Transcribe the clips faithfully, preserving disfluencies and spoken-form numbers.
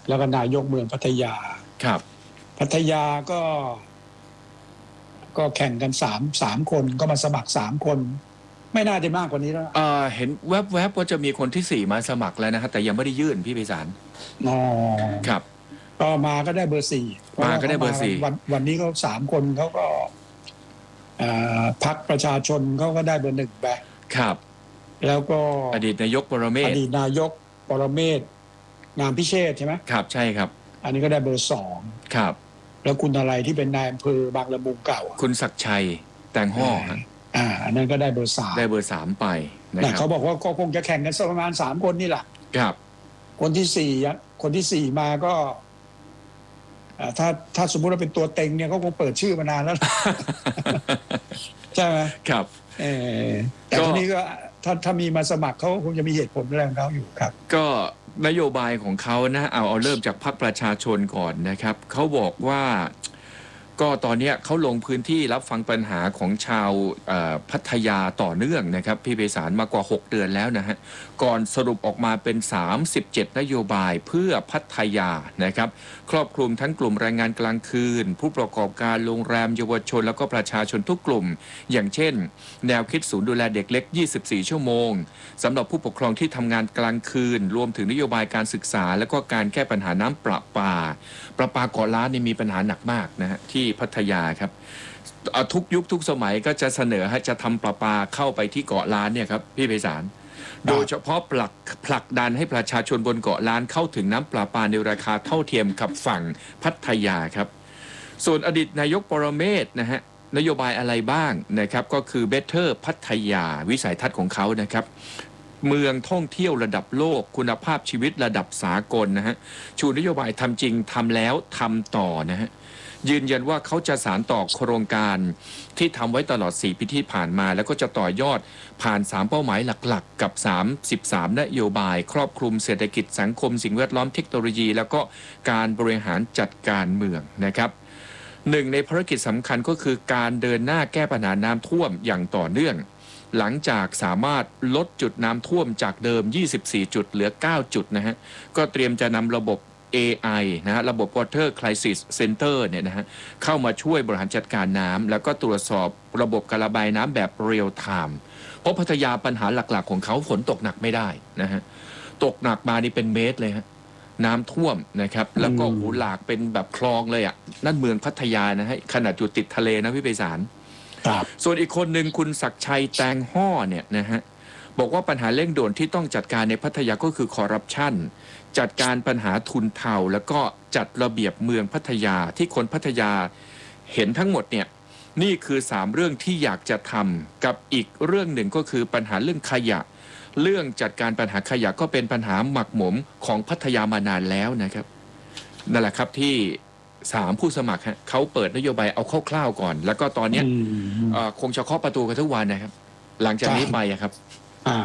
แล้วก็นายกเมืองพัทยาครับพัทยาก็ก็แข่งกันสามสามคนก็มาสมัครสามคนไม่น่าจะมากกว่านี้แล้วเอ่อเห็นแวบๆว่าจะมีคนที่สี่มาสมัครแล้วนะครับแต่ยังไม่ได้ยื่นพี่ไพศาลอ๋อครับก็มาก็ได้เบอร์สี่มาก็ได้เบอร์สี่วันวันนี้เขาสามคนเขาก็พรรคประชาชนเขาก็ได้เบอร์หนึ่งไปครับแล้วก็อดีตนายกปรเมศอดีตนายกปรเมศงามพิเชษใช่ไหมครับใช่ครับอันนี้ก็ได้เบอร์สองครับแล้วคุณอะไรที่เป็นนายอำเภอบางละมุงเก่าคุณศักดิ์ชัยแตงห่ออ่าอันนั้นก็ได้เบอร์สามได้เบอร์สามไปนะครับเขาบอกว่าก็คงจะแข่งกันประมาณสามคนนี่แหละครับคนที่สี่คนที่สี่มาก็ถ้าถ้าสมมุติว่าเป็นตัวเต็งเนี่ยเขาคงเปิดชื่อมานานแล้วใช่ไหมครับเออแต่ทีนี้ก็ถ้าถ้ามีมาสมัครเขาคงจะมีเหตุผลอะไรของเขาอยู่ครับก็นโยบายของเขานะเอาเอาเริ่มจากพรรคประชาชนก่อนนะครับเขาบอกว่าก็ตอนนี้เขาลงพื้นที่รับฟังปัญหาของชาวพัทยาต่อเนื่องนะครับพี่ไพศาลมากว่าหกเดือนแล้วนะฮะก่อนสรุปออกมาเป็นสามสิบเจ็ดนโยบายเพื่อพัทยานะครับครอบคลุมทั้งกลุ่มแรงงานกลางคืนผู้ประกอบการโรงแรมเยาวชนแล้วก็ประชาชนทุกกลุ่มอย่างเช่นแนวคิดศูนย์ดูแลเด็กเล็กยี่สิบสี่ชั่วโมงสำหรับผู้ปกครองที่ทำงานกลางคืนรวมถึงนโยบายการศึกษาแล้วก็การแก้ปัญหาน้ำประปาประปาเกาะล้านนี่มีปัญหาหนักมากนะฮะที่พัทยาครับทุกยุคทุกสมัยก็จะเสนอให้จะทำประปาเข้าไปที่เกาะล้านเนี่ยครับพี่ไพศาลโดยเฉพาะผลักผลักดันให้ประชาชนบนเกาะล้านเข้าถึงน้ำประปาในราคาเท่าเทียมกับฝั่งพัทยาครับส่วนอดีตนายกปรเมศนะฮะนโยบายอะไรบ้างนะครับก็คือ Better พัทยาวิสัยทัศน์ของเขานะครับเมืองท่องเที่ยวระดับโลกคุณภาพชีวิตระดับสากลนะฮะชูนโยบายทำจริงทำแล้วทำต่อนะฮะยืนยันว่าเขาจะสานต่อโครงการที่ทำไว้ตลอดสี่ปีที่ผ่านมาแล้วก็จะต่อยอดผ่านสามเป้าหมายหลักๆกับสามสิบสามนโยบายครอบคลุมเศรษฐกิจสังคมสิ่งแวดล้อมเทคโนโลยีแล้วก็การบริหารจัดการเมืองนะครับหนึ่งในภารกิจสำคัญก็คือการเดินหน้าแก้ปัญหาน้ำท่วมอย่างต่อเนื่องหลังจากสามารถลดจุดน้ำท่วมจากเดิมยี่สิบสี่จุดเหลือเก้าจุดนะฮะก็เตรียมจะนำระบบเอ ไอ นะฮะระบบ Water Crisis Center เนี่ยนะฮะเข้ามาช่วยบริหารจัดการน้ำแล้วก็ตรวจสอบระบบการระบายน้ำแบบเรียลไทม์เพราะพัทยาปัญหาหลักๆของเขาฝนตกหนักไม่ได้นะฮะตกหนักมานี่เป็นเมตรเลยฮะน้ำท่วมนะครับแล้วก็หูหลากเป็นแบบคลองเลยอ่ะนั่นเมืองพัทยานะฮะขนาดอยู่ติดทะเลนะพี่ไพศาลส่วนอีกคนหนึ่งคุณศักดิ์ชัยแตงห่อเนี่ยนะฮะบอกว่าปัญหาเร่งด่วนที่ต้องจัดการในพัทยาก็คือคอร์รัปชันจัดการปัญหาทุนเทาแล้วก็จัดระเบียบเมืองพัทยาที่คนพัทยาเห็นทั้งหมดเนี่ยนี่คือสามเรื่องที่อยากจะทำกับอีกเรื่องหนึ่งก็คือปัญหาเรื่องขยะเรื่องจัดการปัญหาขยะก็เป็นปัญหาหมักหมมของพัทยามานานแล้วนะครับนั่นแหละครับที่สามผู้สมัครฮะเขาเปิดนโยบายเอาคร่าวๆก่อนแล้วก็ตอนนี้คงจะเคาะประตูกันทุกวันนะครับหลังจากนี้ไปครับอ่า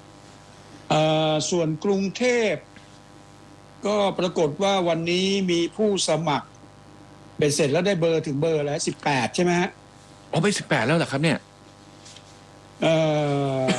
ส่วนกรุงเทพก็ปรากฏว่าวันนี้มีผู้สมัครเป็นเสร็จแล้วได้เบอร์ถึงเบอร์แล้วสิบแปดใช่ไหมฮะอ๋อไปสิบแปดแล้วเหรอครับเนี่ยเอ่อ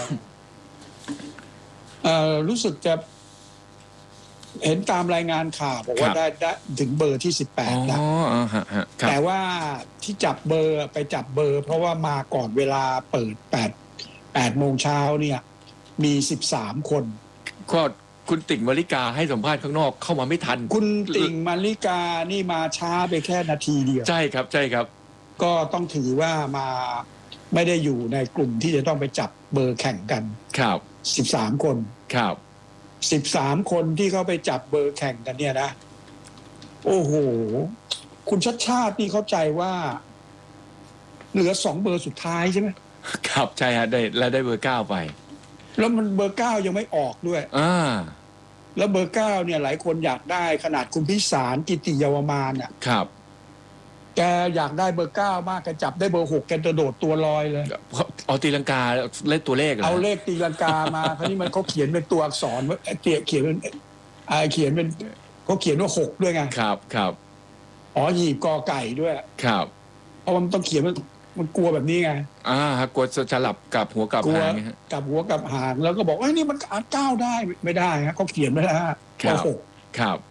เอ่อรู้สึกจะเห็นตามรายงานข่าวบอกว่าได้ได้ถึงเบอร์ที่สิบแปดแล้วแต่ว่าที่จับเบอร์ไปจับเบอร์เพราะว่ามาก่อนเวลาเปิดแปด แปดโมงเช้าเนี่ยมีสิบสามคนก็คุณติ่งมาริกาให้สัมภาษณ์ข้างนอกเข้ามาไม่ทันคุณติ่งมาริกานี่มาช้าไปแค่นาทีเดียวใช่ครับใช่ครับก็ต้องถือว่ามาไม่ได้อยู่ในกลุ่มที่จะต้องไปจับเบอร์แข่งกันครับสิบสามคนครับสิบสามคนที่เขาไปจับเบอร์แข่งกันเนี่ยนะโอ้โหคุณชัดชาตินี่เข้าใจว่าเหลือสองเบอร์สุดท้ายใช่ไหมครับใช่ฮะได้แล้วได้เบอร์เก้าไปแล้วมันเบอร์เก้ายังไม่ออกด้วยอ่าแล้วเบอร์เก้าเนี่ยหลายคนอยากได้ขนาดคุณพิสารกิติเยาวมานอ่ะครับแกอยากได้เบอร์เก้ามากแกจับได้เบอร์หกแกกระโดดตัวลอยเลยเอาตีลังกาเลขตัวเลขเอาเลขตีลังกามาคราวนี้มันเขาเขียนเป็นตัวอักษรเตียเขียนเป็นอ่าเขียนเป็นเขาเขียนว่าหกด้วยไงครับครับอ๋อหีบกอไก่ด้วยครับเพราะมันต้องเขียนมันมันกลัวแบบนี้ไงอ่ากลัวจะหลับกับหัวกับหางกับหัวกับหางแล้วก็บอกว่านี่มันอ่านเก้าได้ไม่ได้ฮะเขาเขียนไม่ได้ครับครับ